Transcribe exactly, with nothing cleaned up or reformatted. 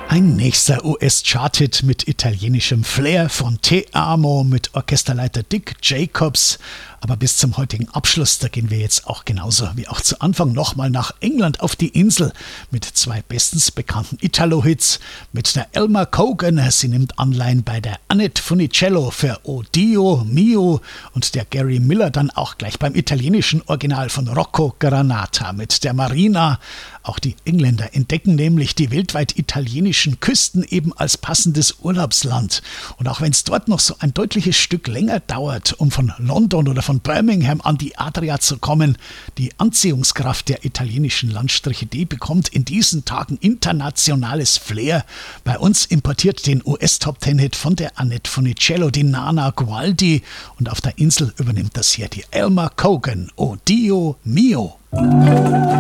Ein nächster U S-Chart-Hit mit italienischem Flair von Te Amo mit Orchesterleiter Dick Jacobs. Aber bis zum heutigen Abschluss, da gehen wir jetzt auch genauso wie auch zu Anfang nochmal nach England auf die Insel mit zwei bestens bekannten Italo-Hits. Mit der Elma Cogan, sie nimmt Anleihen bei der Annette Funicello für O Dio Mio und der Gary Miller dann auch gleich beim italienischen Original von Rocco Granata mit der Marina. Auch die Engländer entdecken nämlich die weltweit italienischen Küsten eben als passendes Urlaubsland. Und auch wenn es dort noch so ein deutliches Stück länger dauert, um von London oder von Birmingham an die Adria zu kommen, die Anziehungskraft der italienischen Landstriche, die bekommt in diesen Tagen internationales Flair. Bei uns importiert den U S-Top-Ten-Hit von der Annette Funicello die Nana Gualdi und auf der Insel übernimmt das hier die Elma Cogan, O Dio Mio.